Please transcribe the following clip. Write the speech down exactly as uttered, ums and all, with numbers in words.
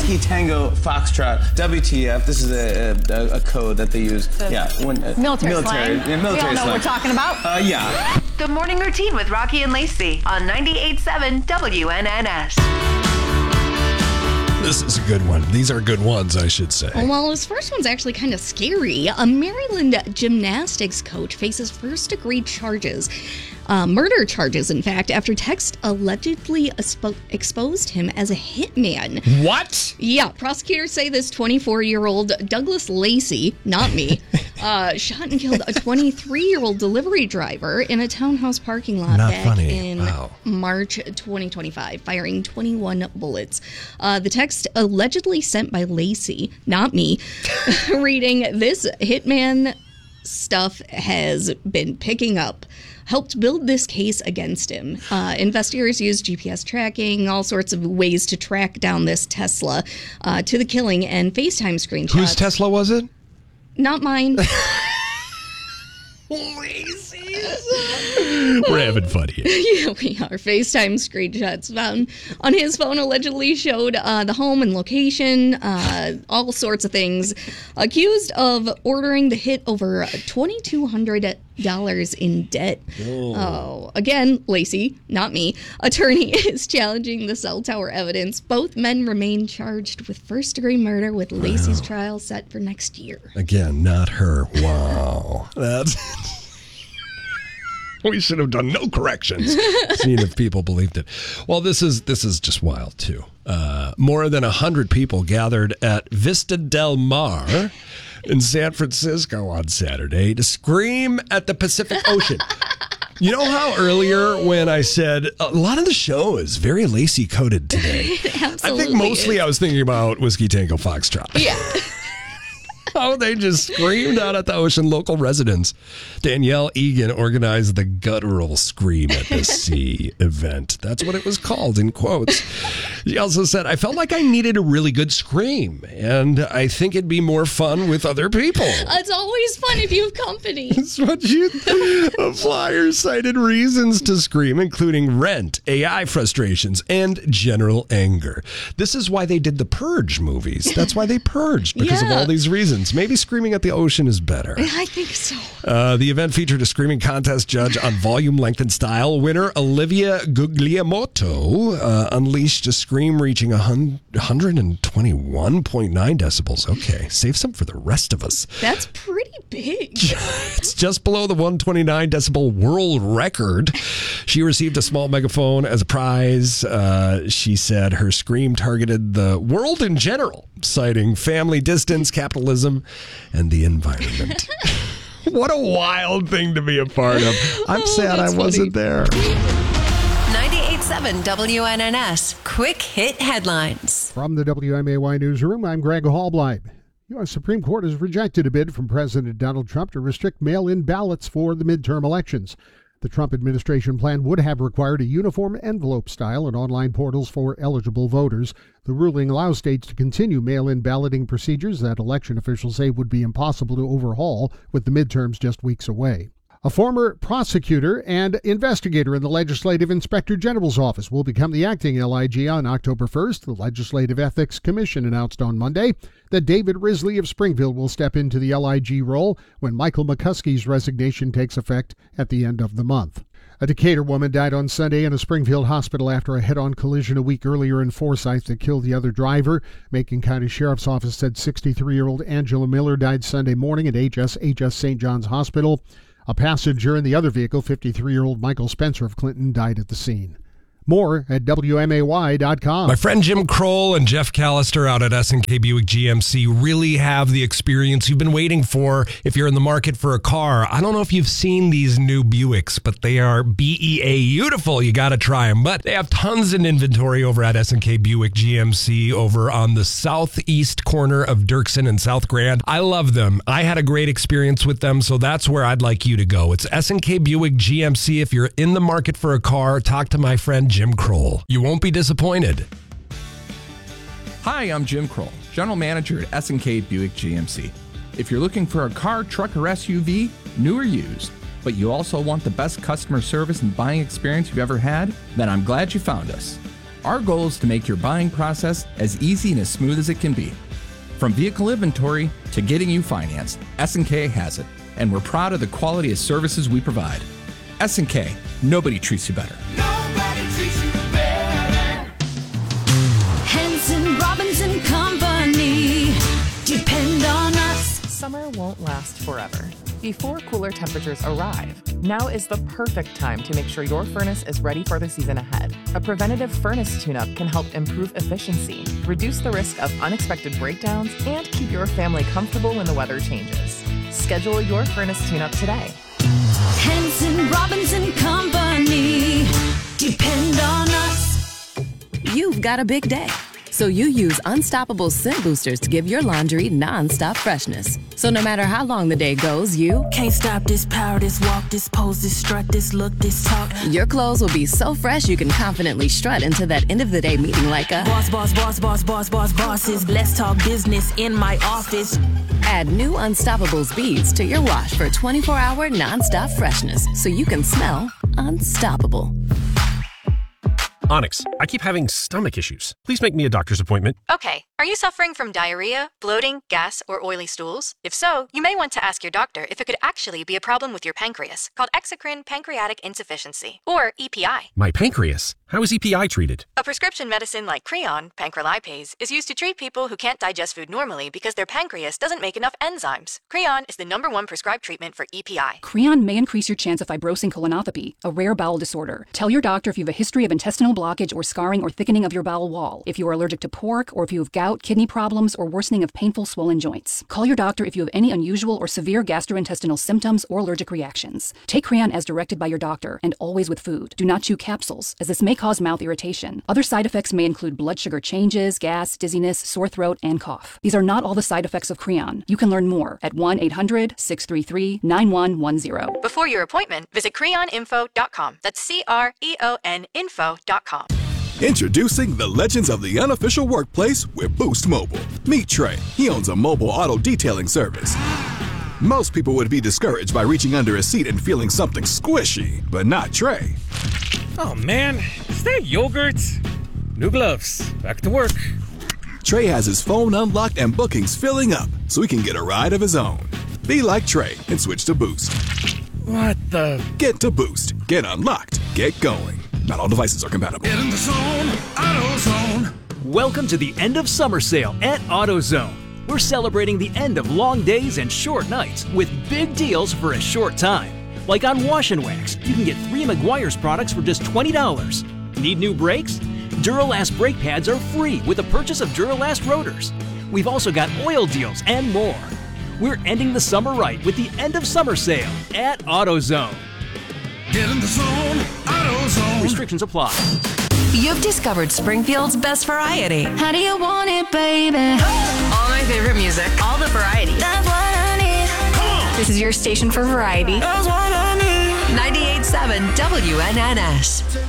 Whiskey Tango Foxtrot, W T F. This is a, a, a code that they use. The yeah, when, uh, military, military slang. Yeah, military We all know slang. what we're talking about. Uh, yeah. The Morning Routine with Rocky and Lacey on ninety-eight point seven W N N S. This is a good one. These are good ones, I should say. Well, this first one's actually kind of scary. A Maryland gymnastics coach faces first-degree charges, uh, murder charges, in fact, after text allegedly expo- exposed him as a hitman. What? Yeah, prosecutors say this twenty-four-year-old Douglas Lacey, not me, uh, shot and killed a twenty-three-year-old delivery driver in a townhouse parking lot Not back funny. in Wow. March twenty twenty-five, firing twenty-one bullets. Uh, the text allegedly sent by Lacey, not me, reading, "This hitman stuff has been picking up," helped build this case against him. Uh, investigators used G P S tracking, all sorts of ways to track down this Tesla uh, to the killing, and FaceTime screenshots. Whose Tesla was it? Not mine. We're having fun here. Yeah, we are. FaceTime screenshots found on his phone allegedly showed uh, the home and location, uh, all sorts of things. Accused of ordering the hit over twenty-two hundred dollars in debt. Oh. oh. Again, Lacey, not me. Attorney is challenging the cell tower evidence. Both men remain charged with first-degree murder, with Lacey's wow. trial set for next year. Again, not her. Wow. That's... We should have done no corrections, seeing if people believed it. Well, this is this is just wild, too. Uh, more than one hundred people gathered at Vista Del Mar in San Francisco on Saturday to scream at the Pacific Ocean. You know how earlier when I said a lot of the show is very Lacey coded today? Absolutely. I think mostly is. I was thinking about Whiskey Tango Foxtrot. Yeah. How they just screamed out at the ocean. Local residents. Danielle Egan organized the guttural scream at the sea event. That's what it was called, in quotes. She also said, "I felt like I needed a really good scream, and I think it'd be more fun with other people." It's always fun if you have company. That's what you... The flyer cited reasons to scream, including rent, A I frustrations, and general anger. This is why they did the Purge movies. That's why they purged, because yeah. of all these reasons. Maybe screaming at the ocean is better. I think so. Uh, the event featured a screaming contest judge on volume, length, and style. Winner Olivia Guglielmoto uh, unleashed a scream reaching one hundred twenty-one point nine decibels. Okay, save some for the rest of us. That's pretty big. It's just below the one hundred twenty-nine decibel world record. She received a small megaphone as a prize. Uh, she said her scream targeted the world in general, citing family distance, capitalism, and the environment. What a wild thing to be a part of. I'm oh, sad I wasn't funny. there. ninety-eight point seven W N N S. Quick hit headlines. From the W M A Y Newsroom, I'm Greg Hallbleib. U S Supreme Court has rejected a bid from President Donald Trump to restrict mail-in ballots for the midterm elections. The Trump administration plan would have required a uniform envelope style and online portals for eligible voters. The ruling allows states to continue mail-in balloting procedures that election officials say would be impossible to overhaul with the midterms just weeks away. A former prosecutor and investigator in the Legislative Inspector General's office will become the acting L I G on October first. The Legislative Ethics Commission announced on Monday that David Risley of Springfield will step into the L I G role when Michael McCuskey's resignation takes effect at the end of the month. A Decatur woman died on Sunday in a Springfield hospital after a head-on collision a week earlier in Forsyth that killed the other driver. Macon County Sheriff's Office said sixty-three-year-old Angela Miller died Sunday morning at H S H S Saint John's Hospital. A passenger in the other vehicle, fifty-three-year-old Michael Spencer of Clinton, died at the scene. More at W M A Y dot com. My friend Jim Kroll and Jeff Callister out at S and K Buick G M C really have the experience you've been waiting for if you're in the market for a car. I don't know if you've seen these new Buicks, but they are B E A beautiful. You got to try them. But they have tons of inventory over at S and K Buick G M C over on the southeast corner of Dirksen and South Grand. I love them. I had a great experience with them, so that's where I'd like you to go. It's S and K Buick G M C. If you're in the market for a car, talk to my friend Jim Kroll. You won't be disappointed. Hi, I'm Jim Kroll, General Manager at S and K Buick G M C. If you're looking for a car, truck, or S U V, new or used, but you also want the best customer service and buying experience you've ever had, then I'm glad you found us. Our goal is to make your buying process as easy and as smooth as it can be. From vehicle inventory to getting you financed, S and K has it, and we're proud of the quality of services we provide. S and K, nobody treats you better. Nobody treats you better. Henson Robinson Company. Depend on us. Summer won't last forever. Before cooler temperatures arrive, now is the perfect time to make sure your furnace is ready for the season ahead. A preventative furnace tune-up can help improve efficiency, reduce the risk of unexpected breakdowns, and keep your family comfortable when the weather changes. Schedule your furnace tune-up today. Henson Robinson Company. Depend on us. You've got a big day, so you use Unstoppable Scent Boosters to give your laundry non-stop freshness. So no matter how long the day goes, you Can't stop this power, this walk, this pose, this strut, this look, this talk. your clothes will be so fresh you can confidently strut into that end of the day meeting like a Boss, boss, boss, boss, boss, boss, bosses. Let's talk business in my office. Add new Unstoppables beads to your wash for twenty-four hour non-stop freshness so you can smell unstoppable. Onyx, I keep having stomach issues. Please make me a doctor's appointment. Okay, are you suffering from diarrhea, bloating, gas, or oily stools? If so, you may want to ask your doctor if it could actually be a problem with your pancreas, called exocrine pancreatic insufficiency, or E P I. My pancreas. How is E P I treated? A prescription medicine like Creon, pancrelipase, is used to treat people who can't digest food normally because their pancreas doesn't make enough enzymes. Creon is the number one prescribed treatment for E P I. Creon may increase your chance of fibrosing colonopathy, a rare bowel disorder. Tell your doctor if you have a history of intestinal blockage or scarring or thickening of your bowel wall, if you are allergic to pork, or if you have gout, kidney problems, or worsening of painful swollen joints. Call your doctor if you have any unusual or severe gastrointestinal symptoms or allergic reactions. Take Creon as directed by your doctor, and always with food. Do not chew capsules, as this may cause mouth irritation. Other side effects may include blood sugar changes, gas, dizziness, sore throat, and cough. These are not all the side effects of Creon. You can learn more at one eight hundred, six three three, nine one one zero. Before your appointment, visit creon info dot com. That's C R E O N info dot com. Introducing the legends of the unofficial workplace with Boost Mobile. Meet Trey. He owns a mobile auto detailing service. Most people would be discouraged by reaching under a seat and feeling something squishy, but not Trey. Oh man, is that yogurt? New gloves. Back to work. Trey has his phone unlocked and bookings filling up, so he can get a ride of his own. Be like Trey and switch to Boost. What the? Get to Boost. Get unlocked. Get going. Not all devices are compatible. Get in the zone, AutoZone. Welcome to the end of summer sale at AutoZone. We're celebrating the end of long days and short nights with big deals for a short time. Like on Wash and Wax, you can get three Meguiar's products for just twenty dollars. Need new brakes? Duralast brake pads are free with the purchase of Duralast rotors. We've also got oil deals and more. We're ending the summer right with the end of summer sale at AutoZone. Get in the zone, AutoZone. Restrictions apply. You've discovered Springfield's best variety. How do you want it, baby? All my favorite music, all the variety. That's what I need. This is your station for variety. That's what I need. ninety-eight point seven W N N S.